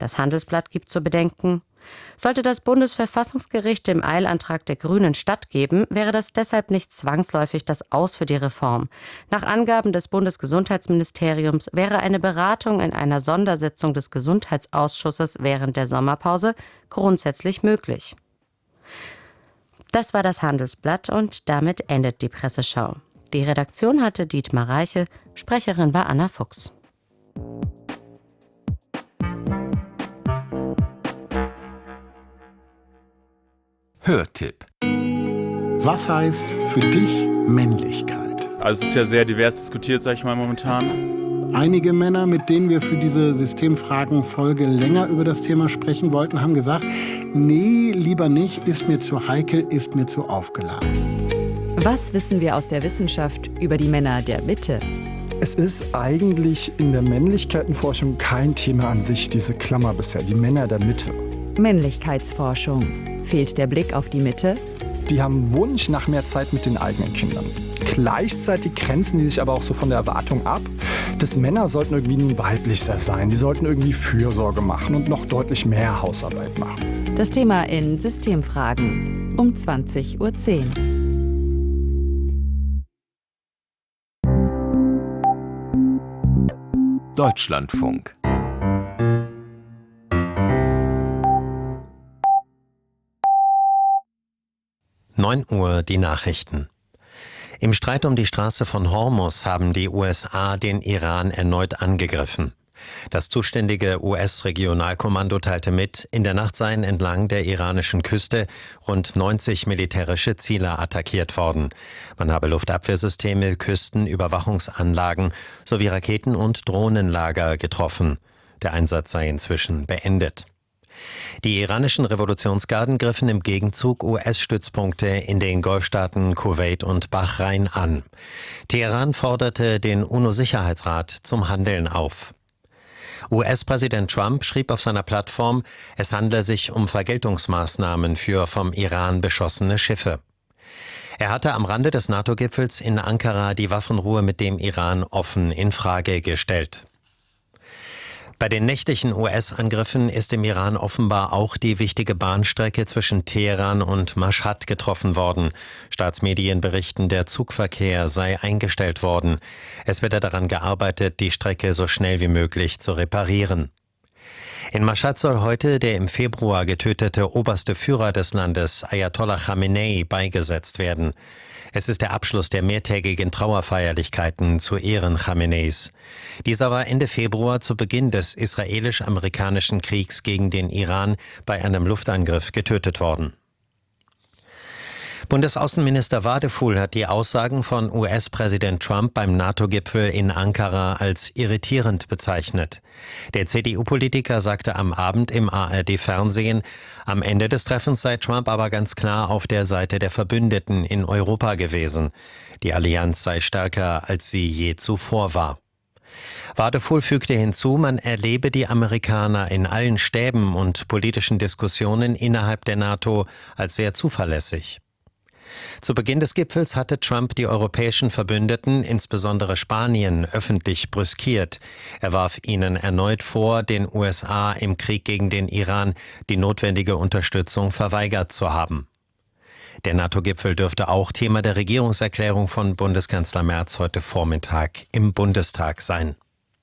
Das Handelsblatt gibt zu bedenken: Sollte das Bundesverfassungsgericht dem Eilantrag der Grünen stattgeben, wäre das deshalb nicht zwangsläufig das Aus für die Reform. Nach Angaben des Bundesgesundheitsministeriums wäre eine Beratung in einer Sondersitzung des Gesundheitsausschusses während der Sommerpause grundsätzlich möglich. Das war das Handelsblatt und damit endet die Presseschau. Die Redaktion hatte Dietmar Reiche, Sprecherin war Anna Fuchs. Hörtipp. Was heißt für dich Männlichkeit? Also es ist ja sehr divers diskutiert, sag ich mal, momentan. Einige Männer, mit denen wir für diese Systemfragen-Folge länger über das Thema sprechen wollten, haben gesagt, nee, lieber nicht, ist mir zu heikel, ist mir zu aufgeladen. Was wissen wir aus der Wissenschaft über die Männer der Mitte? Es ist eigentlich in der Männlichkeitenforschung kein Thema an sich, diese Klammer bisher, die Männer der Mitte. Männlichkeitsforschung. Fehlt der Blick auf die Mitte? Die haben Wunsch nach mehr Zeit mit den eigenen Kindern. Gleichzeitig grenzen die sich aber auch so von der Erwartung ab, dass Männer sollten irgendwie weiblicher sein. Die sollten irgendwie Fürsorge machen und noch deutlich mehr Hausarbeit machen. Das Thema in Systemfragen um 20:10 Uhr. Deutschlandfunk. Uhr die Nachrichten. Im Streit um die Straße von Hormuz haben die USA den Iran erneut angegriffen. Das zuständige US-Regionalkommando teilte mit, in der Nacht seien entlang der iranischen Küste rund 90 militärische Ziele attackiert worden. Man habe Luftabwehrsysteme, Küstenüberwachungsanlagen sowie Raketen- und Drohnenlager getroffen. Der Einsatz sei inzwischen beendet. Die iranischen Revolutionsgarden griffen im Gegenzug US-Stützpunkte in den Golfstaaten Kuwait und Bahrain an. Teheran forderte den UNO-Sicherheitsrat zum Handeln auf. US-Präsident Trump schrieb auf seiner Plattform, es handle sich um Vergeltungsmaßnahmen für vom Iran beschossene Schiffe. Er hatte am Rande des NATO-Gipfels in Ankara die Waffenruhe mit dem Iran offen in Frage gestellt. Bei den nächtlichen US-Angriffen ist im Iran offenbar auch die wichtige Bahnstrecke zwischen Teheran und Maschhad getroffen worden. Staatsmedien berichten, der Zugverkehr sei eingestellt worden. Es werde daran gearbeitet, die Strecke so schnell wie möglich zu reparieren. In Maschhad soll heute der im Februar getötete oberste Führer des Landes, Ayatollah Khamenei, beigesetzt werden. Es ist der Abschluss der mehrtägigen Trauerfeierlichkeiten zu Ehren Khameneis. Dieser war Ende Februar zu Beginn des israelisch-amerikanischen Kriegs gegen den Iran bei einem Luftangriff getötet worden. Bundesaußenminister Wadefuhl hat die Aussagen von US-Präsident Trump beim NATO-Gipfel in Ankara als irritierend bezeichnet. Der CDU-Politiker sagte am Abend im ARD-Fernsehen, am Ende des Treffens sei Trump aber ganz klar auf der Seite der Verbündeten in Europa gewesen. Die Allianz sei stärker, als sie je zuvor war. Wadefuhl fügte hinzu, man erlebe die Amerikaner in allen Stäben und politischen Diskussionen innerhalb der NATO als sehr zuverlässig. Zu Beginn des Gipfels hatte Trump die europäischen Verbündeten, insbesondere Spanien, öffentlich brüskiert. Er warf ihnen erneut vor, den USA im Krieg gegen den Iran die notwendige Unterstützung verweigert zu haben. Der NATO-Gipfel dürfte auch Thema der Regierungserklärung von Bundeskanzler Merz heute Vormittag im Bundestag sein.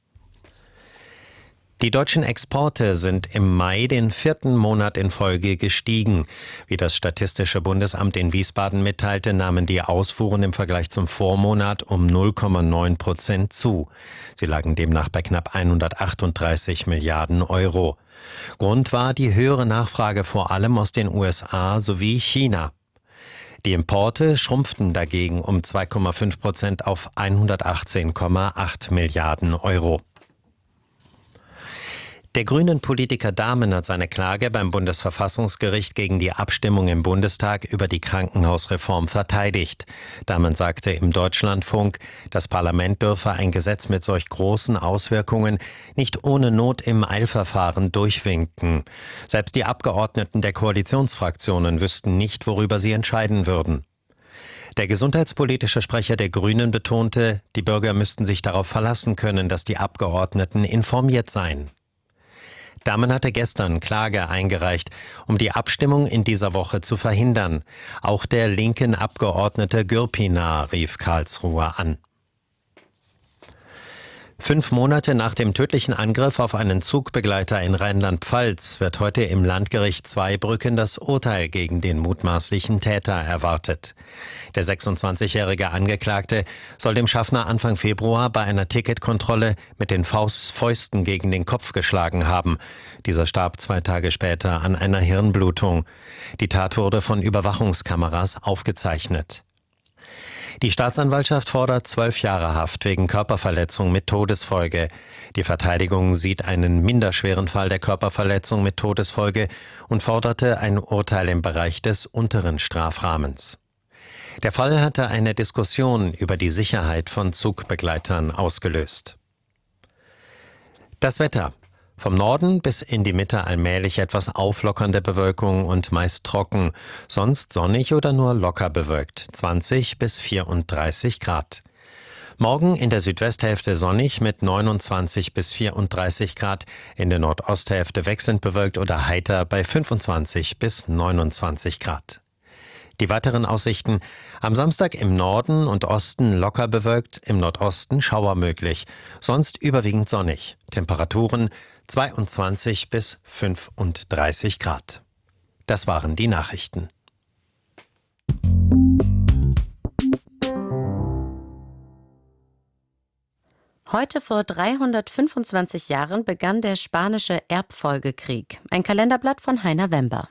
Die deutschen Exporte sind im Mai den 4. Monat in Folge gestiegen. Wie das Statistische Bundesamt in Wiesbaden mitteilte, nahmen die Ausfuhren im Vergleich zum Vormonat um 0,9% zu. Sie lagen demnach bei knapp 138 Milliarden Euro. Grund war die höhere Nachfrage vor allem aus den USA sowie China. Die Importe schrumpften dagegen um 2,5% auf 118,8 Milliarden Euro. Der Grünen-Politiker Dahmen hat seine Klage beim Bundesverfassungsgericht gegen die Abstimmung im Bundestag über die Krankenhausreform verteidigt. Dahmen sagte im Deutschlandfunk, das Parlament dürfe ein Gesetz mit solch großen Auswirkungen nicht ohne Not im Eilverfahren durchwinken. Selbst die Abgeordneten der Koalitionsfraktionen wüssten nicht, worüber sie entscheiden würden. Der gesundheitspolitische Sprecher der Grünen betonte, die Bürger müssten sich darauf verlassen können, dass die Abgeordneten informiert seien. Damen hatte gestern Klage eingereicht, um die Abstimmung in dieser Woche zu verhindern. Auch der linken Abgeordnete Gürpiner rief Karlsruhe an. 5 Monate nach dem tödlichen Angriff auf einen Zugbegleiter in Rheinland-Pfalz wird heute im Landgericht Zweibrücken das Urteil gegen den mutmaßlichen Täter erwartet. Der 26-jährige Angeklagte soll dem Schaffner Anfang Februar bei einer Ticketkontrolle mit den Fäusten gegen den Kopf geschlagen haben. Dieser starb 2 Tage später an einer Hirnblutung. Die Tat wurde von Überwachungskameras aufgezeichnet. Die Staatsanwaltschaft fordert 12 Jahre Haft wegen Körperverletzung mit Todesfolge. Die Verteidigung sieht einen minderschweren Fall der Körperverletzung mit Todesfolge und forderte ein Urteil im Bereich des unteren Strafrahmens. Der Fall hatte eine Diskussion über die Sicherheit von Zugbegleitern ausgelöst. Das Wetter. Vom Norden bis in die Mitte allmählich etwas auflockernde Bewölkung und meist trocken, sonst sonnig oder nur locker bewölkt, 20 bis 34 Grad. Morgen in der Südwesthälfte sonnig mit 29 bis 34 Grad, in der Nordosthälfte wechselnd bewölkt oder heiter bei 25 bis 29 Grad. Die weiteren Aussichten: am Samstag im Norden und Osten locker bewölkt, im Nordosten Schauer möglich, sonst überwiegend sonnig. Temperaturen 22 bis 35 Grad. Das waren die Nachrichten. Heute vor 325 Jahren begann der Spanische Erbfolgekrieg. Ein Kalenderblatt von Heiner Wember.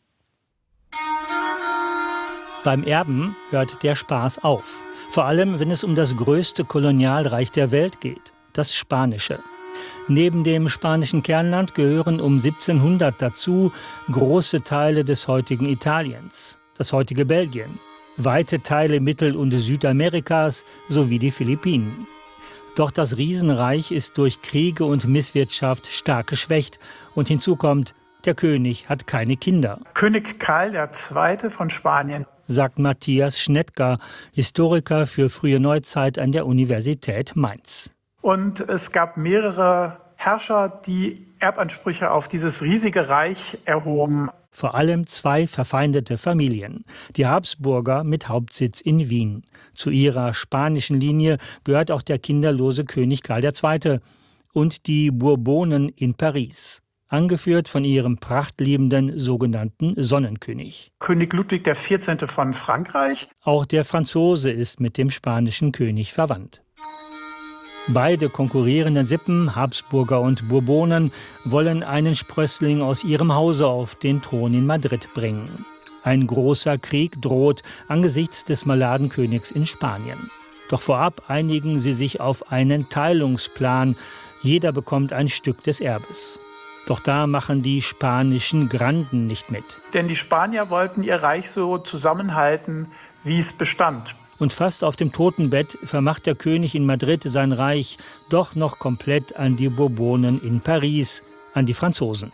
Beim Erben hört der Spaß auf. Vor allem, wenn es um das größte Kolonialreich der Welt geht, das Spanische. Neben dem spanischen Kernland gehören um 1700 dazu große Teile des heutigen Italiens, das heutige Belgien, weite Teile Mittel- und Südamerikas sowie die Philippinen. Doch das Riesenreich ist durch Kriege und Misswirtschaft stark geschwächt und hinzu kommt, der König hat keine Kinder. König Karl II. Von Spanien, sagt Matthias Schnettger, Historiker für frühe Neuzeit an der Universität Mainz. Und es gab mehrere Herrscher, die Erbansprüche auf dieses riesige Reich erhoben. Vor allem 2 verfeindete Familien. Die Habsburger mit Hauptsitz in Wien. Zu ihrer spanischen Linie gehört auch der kinderlose König Karl II. Und die Bourbonen in Paris. Angeführt von ihrem prachtliebenden sogenannten Sonnenkönig. König Ludwig XIV. Von Frankreich. Auch der Franzose ist mit dem spanischen König verwandt. Beide konkurrierenden Sippen, Habsburger und Bourbonen, wollen einen Sprössling aus ihrem Hause auf den Thron in Madrid bringen. Ein großer Krieg droht angesichts des Maladenkönigs in Spanien. Doch vorab einigen sie sich auf einen Teilungsplan. Jeder bekommt ein Stück des Erbes. Doch da machen die spanischen Granden nicht mit. Denn die Spanier wollten ihr Reich so zusammenhalten, wie es bestand. Und fast auf dem Totenbett vermacht der König in Madrid sein Reich doch noch komplett an die Bourbonen in Paris, an die Franzosen.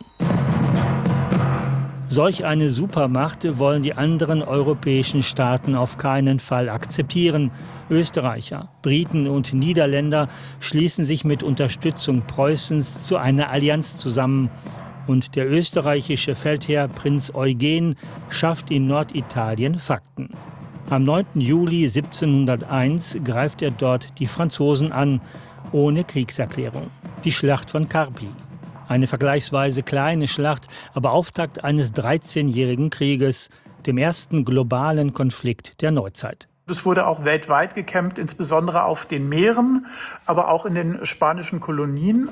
Solch eine Supermacht wollen die anderen europäischen Staaten auf keinen Fall akzeptieren. Österreicher, Briten und Niederländer schließen sich mit Unterstützung Preußens zu einer Allianz zusammen. Und der österreichische Feldherr Prinz Eugen schafft in Norditalien Fakten. Am 9. Juli 1701 greift er dort die Franzosen an, ohne Kriegserklärung. Die Schlacht von Carpi. Eine vergleichsweise kleine Schlacht, aber Auftakt eines 13-jährigen Krieges, dem ersten globalen Konflikt der Neuzeit. Es wurde auch weltweit gekämpft, insbesondere auf den Meeren, aber auch in den spanischen Kolonien.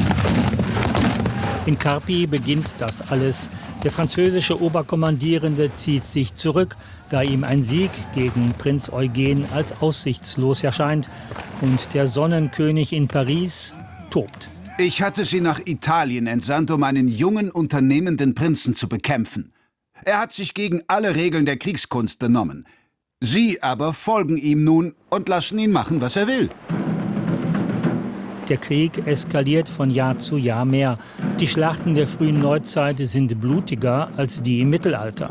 In Carpi beginnt das alles. Der französische Oberkommandierende zieht sich zurück, da ihm ein Sieg gegen Prinz Eugen als aussichtslos erscheint. Und der Sonnenkönig in Paris tobt. Ich hatte sie nach Italien entsandt, um einen jungen, unternehmenden Prinzen zu bekämpfen. Er hat sich gegen alle Regeln der Kriegskunst benommen. Sie aber folgen ihm nun und lassen ihn machen, was er will. Der Krieg eskaliert von Jahr zu Jahr mehr. Die Schlachten der frühen Neuzeit sind blutiger als die im Mittelalter.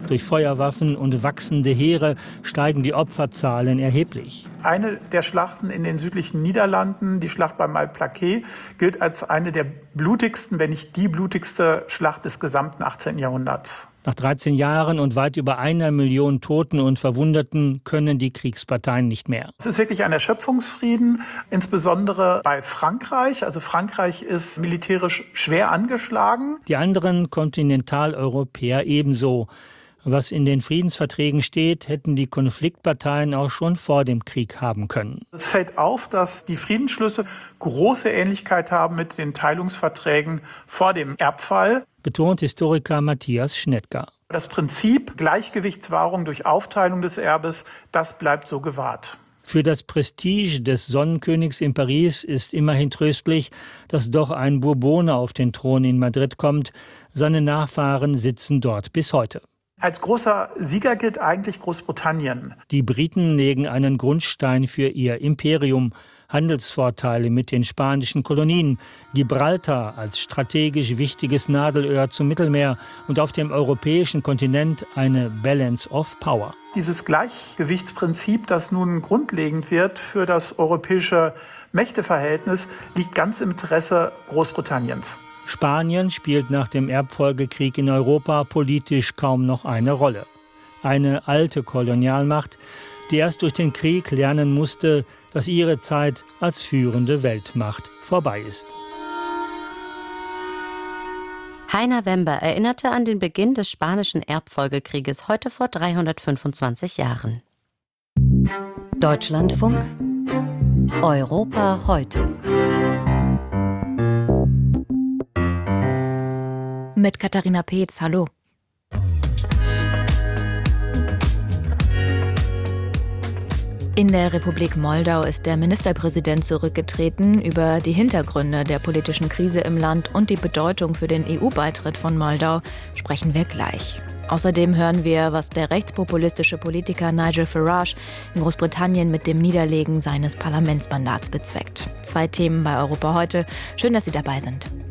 Durch Feuerwaffen und wachsende Heere steigen die Opferzahlen erheblich. Eine der Schlachten in den südlichen Niederlanden, die Schlacht bei Malplaquet, gilt als eine der blutigsten, wenn nicht die blutigste Schlacht des gesamten 18. Jahrhunderts. Nach 13 Jahren und weit über 1 Million Toten und Verwundeten können die Kriegsparteien nicht mehr. Es ist wirklich ein Erschöpfungsfrieden, insbesondere bei Frankreich. Also Frankreich ist militärisch schwer angeschlagen. Die anderen Kontinentaleuropäer ebenso. Was in den Friedensverträgen steht, hätten die Konfliktparteien auch schon vor dem Krieg haben können. Es fällt auf, dass die Friedensschlüsse große Ähnlichkeit haben mit den Teilungsverträgen vor dem Erbfall, betont Historiker Matthias Schnettger. Das Prinzip Gleichgewichtswahrung durch Aufteilung des Erbes, das bleibt so gewahrt. Für das Prestige des Sonnenkönigs in Paris ist immerhin tröstlich, dass doch ein Bourbone auf den Thron in Madrid kommt. Seine Nachfahren sitzen dort bis heute. Als großer Sieger gilt eigentlich Großbritannien. Die Briten legen einen Grundstein für ihr Imperium. Handelsvorteile mit den spanischen Kolonien, Gibraltar als strategisch wichtiges Nadelöhr zum Mittelmeer und auf dem europäischen Kontinent eine Balance of Power. Dieses Gleichgewichtsprinzip, das nun grundlegend wird für das europäische Mächteverhältnis, liegt ganz im Interesse Großbritanniens. Spanien spielt nach dem Erbfolgekrieg in Europa politisch kaum noch eine Rolle. Eine alte Kolonialmacht, die erst durch den Krieg lernen musste, dass ihre Zeit als führende Weltmacht vorbei ist. Heiner Wember erinnerte an den Beginn des Spanischen Erbfolgekrieges heute vor 325 Jahren. Deutschlandfunk Europa heute. Mit Katharina Peetz, hallo. In der Republik Moldau ist der Ministerpräsident zurückgetreten. Über die Hintergründe der politischen Krise im Land und die Bedeutung für den EU-Beitritt von Moldau sprechen wir gleich. Außerdem hören wir, was der rechtspopulistische Politiker Nigel Farage in Großbritannien mit dem Niederlegen seines Parlamentsmandats bezweckt. 2 Themen bei Europa heute. Schön, dass Sie dabei sind.